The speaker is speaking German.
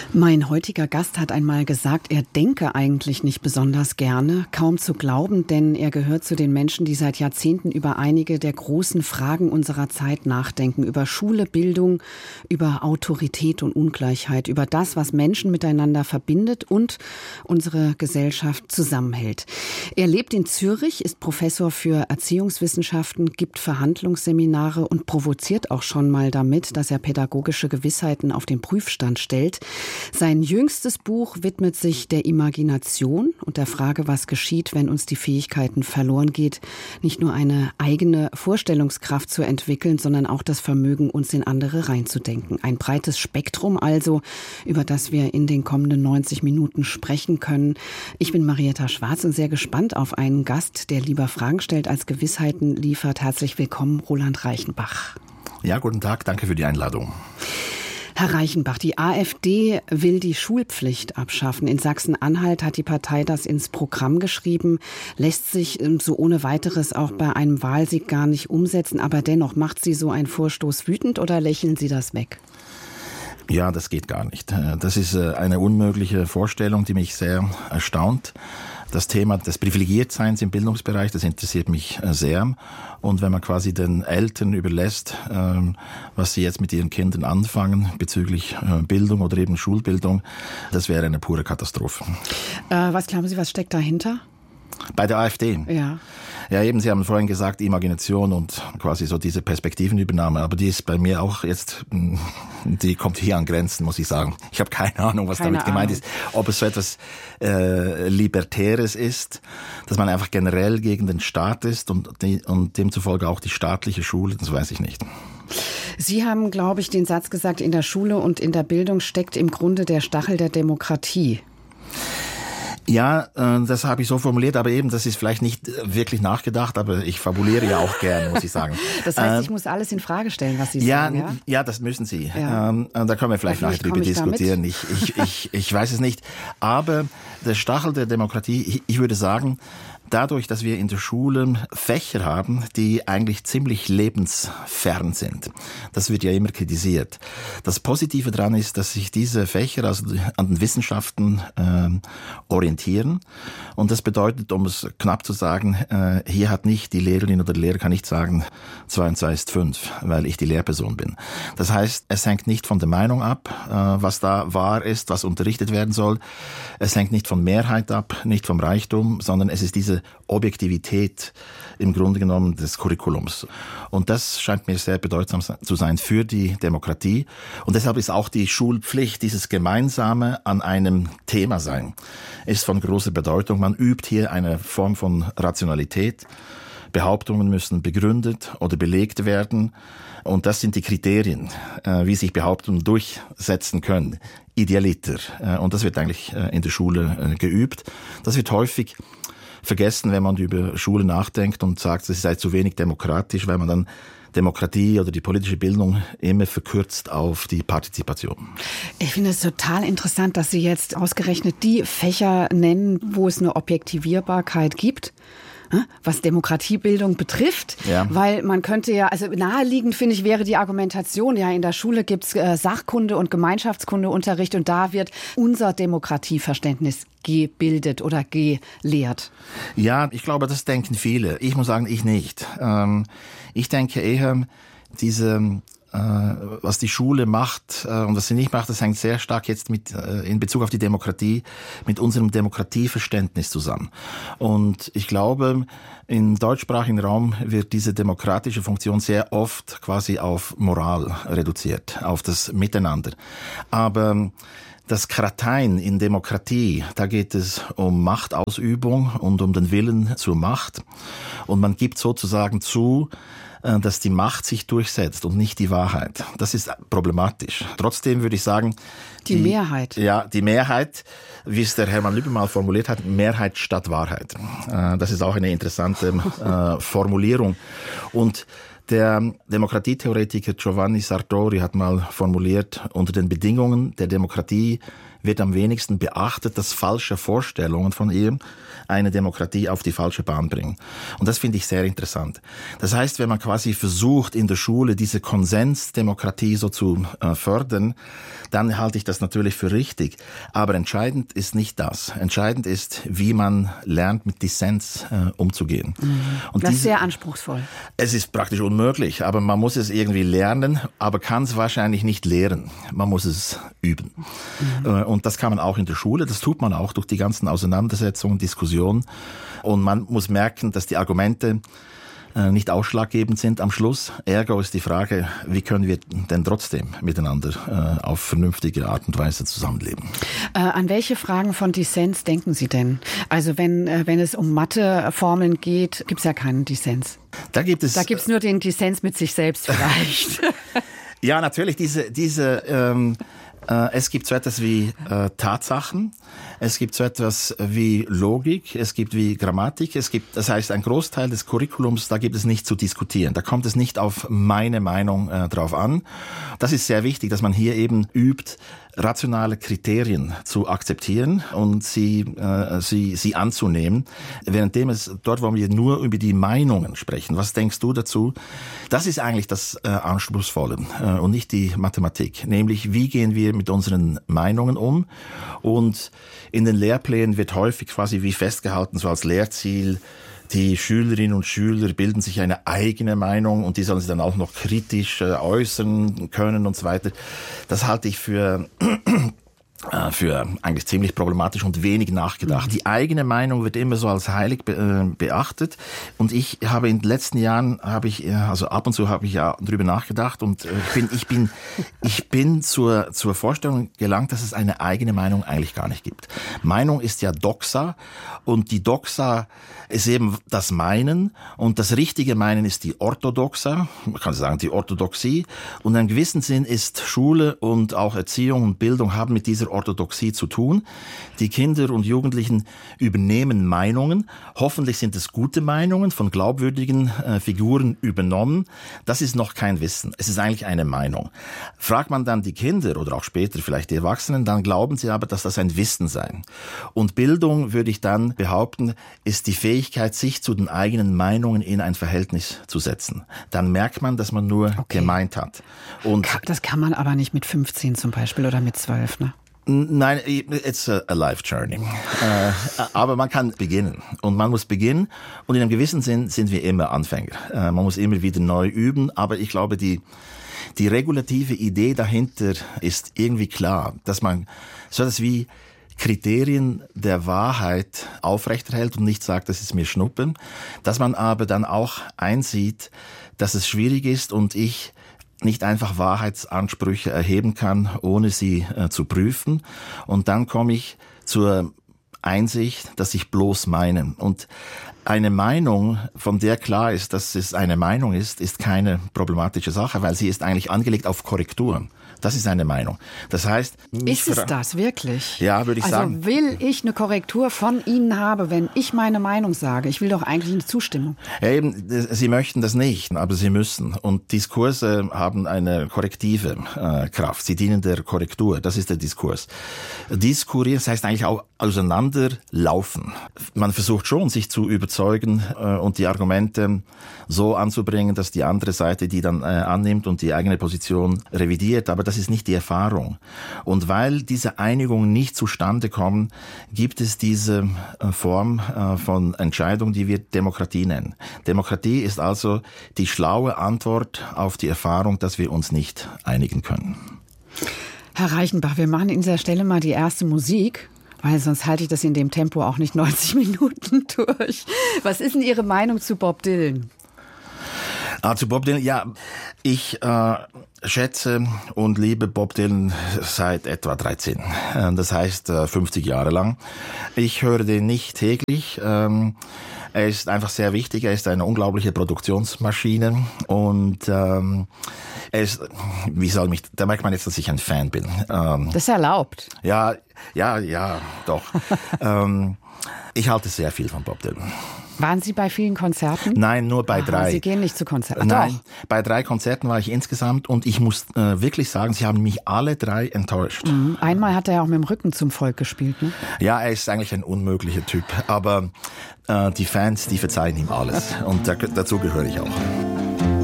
Mein heutiger Gast hat einmal gesagt, er denke eigentlich nicht besonders gerne. Kaum zu glauben, denn er gehört zu den Menschen, die seit Jahrzehnten über einige der großen Fragen unserer Zeit nachdenken. Über Schule, Bildung, über Autorität und Ungleichheit, über das, was Menschen miteinander verbindet und unsere Gesellschaft zusammenhält. Er lebt in Zürich, ist Professor für Erziehungswissenschaften, gibt Verhandlungsseminare und provoziert auch schon mal damit, dass er pädagogische Gewissheiten auf den Prüfstand stellt. Sein jüngstes Buch widmet sich der Imagination und der Frage, was geschieht, wenn uns die Fähigkeiten verloren geht, nicht nur eine eigene Vorstellungskraft zu entwickeln, sondern auch das Vermögen, uns in andere reinzudenken. Ein breites Spektrum also, über das wir in den kommenden 90 Minuten sprechen können. Ich bin Marietta Schwarz und sehr gespannt auf einen Gast, der lieber Fragen stellt, als Gewissheiten liefert. Herzlich willkommen, Roland Reichenbach. Ja, guten Tag, danke für die Einladung. Herr Reichenbach, die AfD will die Schulpflicht abschaffen. In Sachsen-Anhalt hat die Partei das ins Programm geschrieben, lässt sich so ohne weiteres auch bei einem Wahlsieg gar nicht umsetzen. Aber dennoch, macht Sie so ein Vorstoß wütend oder lächeln Sie das weg? Ja, das geht gar nicht. Das ist eine unmögliche Vorstellung, die mich sehr erstaunt. Das Thema des Privilegiertseins im Bildungsbereich, das interessiert mich sehr. Und wenn man quasi den Eltern überlässt, was sie jetzt mit ihren Kindern anfangen bezüglich Bildung oder eben Schulbildung, das wäre eine pure Katastrophe. Was glauben Sie, was steckt dahinter? Bei der AfD? Ja. Ja, eben, Sie haben vorhin gesagt, Imagination und quasi so diese Perspektivenübernahme. Aber die ist bei mir auch jetzt, die kommt hier an Grenzen, muss ich sagen. Ich habe keine Ahnung, was damit gemeint ist. Ob es so etwas Libertäres ist, dass man einfach generell gegen den Staat ist und demzufolge auch die staatliche Schule, das weiß ich nicht. Sie haben, glaube ich, den Satz gesagt, in der Schule und in der Bildung steckt im Grunde der Stachel der Demokratie. Ja, das habe ich so formuliert, aber eben, das ist vielleicht nicht wirklich nachgedacht, aber ich fabuliere ja auch gerne, muss ich sagen. Das heißt, ich muss alles in Frage stellen, was Sie sagen, ja? Ja, das müssen Sie. Ja. Da können wir vielleicht nachher drüber diskutieren. Ich weiß es nicht. Aber der Stachel der Demokratie, ich würde sagen, dadurch, dass wir in der Schule Fächer haben, die eigentlich ziemlich lebensfern sind. Das wird ja immer kritisiert. Das Positive daran ist, dass sich diese Fächer also an den Wissenschaften orientieren. Und das bedeutet, um es knapp zu sagen, hier hat nicht die Lehrerin oder der Lehrer kann nicht sagen, 2 und 2 ist 5, weil ich die Lehrperson bin. Das heißt, es hängt nicht von der Meinung ab, was da wahr ist, was unterrichtet werden soll. Es hängt nicht von Mehrheit ab, nicht vom Reichtum, sondern es ist diese Objektivität im Grunde genommen des Curriculums. Und das scheint mir sehr bedeutsam zu sein für die Demokratie. Und deshalb ist auch die Schulpflicht, dieses Gemeinsame an einem Thema sein, ist von großer Bedeutung. Man übt hier eine Form von Rationalität. Behauptungen müssen begründet oder belegt werden. Und das sind die Kriterien, wie sich Behauptungen durchsetzen können. Idealiter. Und das wird eigentlich in der Schule geübt. Das wird häufig vergessen, wenn man über Schule nachdenkt und sagt, es sei zu wenig demokratisch, weil man dann Demokratie oder die politische Bildung immer verkürzt auf die Partizipation. Ich finde es total interessant, dass Sie jetzt ausgerechnet die Fächer nennen, wo es eine Objektivierbarkeit gibt, was Demokratiebildung betrifft, ja. Weil man könnte ja, also naheliegend finde ich, wäre die Argumentation, ja, in der Schule gibt's Sachkunde- und Gemeinschaftskundeunterricht und da wird unser Demokratieverständnis gebildet oder gelehrt. Ja, ich glaube, das denken viele. Ich muss sagen, ich nicht. Ich denke eher, was die Schule macht und was sie nicht macht, das hängt sehr stark jetzt in Bezug auf die Demokratie mit unserem Demokratieverständnis zusammen. Und ich glaube, im deutschsprachigen Raum wird diese demokratische Funktion sehr oft quasi auf Moral reduziert, auf das Miteinander. Aber das Kratein in Demokratie, da geht es um Machtausübung und um den Willen zur Macht. Und man gibt sozusagen zu, dass die Macht sich durchsetzt und nicht die Wahrheit. Das ist problematisch. Trotzdem würde ich sagen, die Mehrheit. Ja, die Mehrheit, wie es der Hermann Lübbe mal formuliert hat, Mehrheit statt Wahrheit. Das ist auch eine interessante Formulierung. Und der Demokratietheoretiker Giovanni Sartori hat mal formuliert, unter den Bedingungen der Demokratie wird am wenigsten beachtet, dass falsche Vorstellungen von ihr eine Demokratie auf die falsche Bahn bringen. Und das finde ich sehr interessant. Das heißt, wenn man quasi versucht, in der Schule diese Konsensdemokratie so zu fördern, dann halte ich das natürlich für richtig. Aber entscheidend ist nicht das. Entscheidend ist, wie man lernt, mit Dissens umzugehen. Und das ist sehr anspruchsvoll. Es ist praktisch unmöglich, aber man muss es irgendwie lernen, aber kann es wahrscheinlich nicht lehren. Man muss es üben. Und das kann man auch in der Schule, das tut man auch durch die ganzen Auseinandersetzungen, Diskussionen. Und man muss merken, dass die Argumente nicht ausschlaggebend sind am Schluss. Ergo ist die Frage, wie können wir denn trotzdem miteinander auf vernünftige Art und Weise zusammenleben? An welche Fragen von Dissens denken Sie denn? Also wenn es um Matheformeln geht, gibt es ja keinen Dissens. Da gibt es nur den Dissens mit sich selbst vielleicht. Ja, natürlich, es gibt so etwas wie Tatsachen, es gibt so etwas wie Logik, es gibt wie Grammatik, das heißt, ein Großteil des Curriculums, da gibt es nicht zu diskutieren. Da kommt es nicht auf meine Meinung drauf an. Das ist sehr wichtig, dass man hier eben übt, rationale Kriterien zu akzeptieren und sie anzunehmen, währenddem es dort, wo wir nur über die Meinungen sprechen. Was denkst du dazu? Das ist eigentlich das Anspruchsvolle und nicht die Mathematik. Nämlich, wie gehen wir mit unseren Meinungen um? Und in den Lehrplänen wird häufig quasi wie festgehalten, so als Lehrziel, die Schülerinnen und Schüler bilden sich eine eigene Meinung und die sollen sie dann auch noch kritisch äußern können und so weiter. Das halte ich für eigentlich ziemlich problematisch und wenig nachgedacht. Die eigene Meinung wird immer so als heilig beachtet und ich habe in den letzten Jahren ab und zu habe ich ja drüber nachgedacht und ich bin zur Vorstellung gelangt, dass es eine eigene Meinung eigentlich gar nicht gibt. Meinung ist ja Doxa und die Doxa ist eben das Meinen und das richtige Meinen ist die Orthodoxa, man kann sagen die Orthodoxie und in einem gewissen Sinn ist Schule und auch Erziehung und Bildung haben mit dieser Orthodoxie zu tun. Die Kinder und Jugendlichen übernehmen Meinungen. Hoffentlich sind es gute Meinungen von glaubwürdigen Figuren übernommen. Das ist noch kein Wissen. Es ist eigentlich eine Meinung. Fragt man dann die Kinder oder auch später vielleicht die Erwachsenen, dann glauben sie aber, dass das ein Wissen sei. Und Bildung, würde ich dann behaupten, ist die Fähigkeit, sich zu den eigenen Meinungen in ein Verhältnis zu setzen. Dann merkt man, dass man nur gemeint hat. Und das kann man aber nicht mit 15 zum Beispiel oder mit 12, ne? Nein, it's a life journey. Aber man kann beginnen. Und man muss beginnen. Und in einem gewissen Sinn sind wir immer Anfänger. Man muss immer wieder neu üben. Aber ich glaube, die regulative Idee dahinter ist irgendwie klar, dass man so etwas wie Kriterien der Wahrheit aufrechterhält und nicht sagt, das ist mir Schnuppen. Dass man aber dann auch einsieht, dass es schwierig ist und ich nicht einfach Wahrheitsansprüche erheben kann, ohne sie zu prüfen. Und dann komme ich zur Einsicht, dass ich bloß meine. Und eine Meinung, von der klar ist, dass es eine Meinung ist keine problematische Sache, weil sie ist eigentlich angelegt auf Korrektur. Das ist eine Meinung. Das heißt... Ist es das wirklich? Ja, würde ich sagen. Also will ich eine Korrektur von Ihnen haben, wenn ich meine Meinung sage? Ich will doch eigentlich eine Zustimmung. Ja, eben, Sie möchten das nicht, aber Sie müssen. Und Diskurse haben eine korrektive Kraft. Sie dienen der Korrektur. Das ist der Diskurs. Diskurieren, das heißt eigentlich auch auseinanderlaufen. Man versucht schon, sich zu überzeugen und die Argumente so anzubringen, dass die andere Seite die dann annimmt und die eigene Position revidiert. Aber das ist nicht die Erfahrung. Und weil diese Einigungen nicht zustande kommen, gibt es diese Form von Entscheidung, die wir Demokratie nennen. Demokratie ist also die schlaue Antwort auf die Erfahrung, dass wir uns nicht einigen können. Herr Reichenbach, wir machen an dieser Stelle mal die erste Musik, weil sonst halte ich das in dem Tempo auch nicht 90 Minuten durch. Was ist denn Ihre Meinung zu Bob Dylan? Zu Bob Dylan, ja, ich schätze und liebe Bob Dylan seit etwa 13. Das heißt 50 Jahre lang. Ich höre den nicht täglich. Er ist einfach sehr wichtig. Er ist eine unglaubliche Produktionsmaschine und er ist, da merkt man jetzt, dass ich ein Fan bin. Das ist erlaubt. Ja, doch. Ich halte sehr viel von Bob Dylan. Waren Sie bei vielen Konzerten? Nein, nur bei 3. Sie gehen nicht zu Konzerten? Nein, doch. Bei 3 Konzerten war ich insgesamt und ich muss wirklich sagen, sie haben mich alle 3 enttäuscht. Einmal hat er ja auch mit dem Rücken zum Volk gespielt, ne? Ja, er ist eigentlich ein unmöglicher Typ, aber die Fans, die verzeihen ihm alles und dazu gehöre ich auch.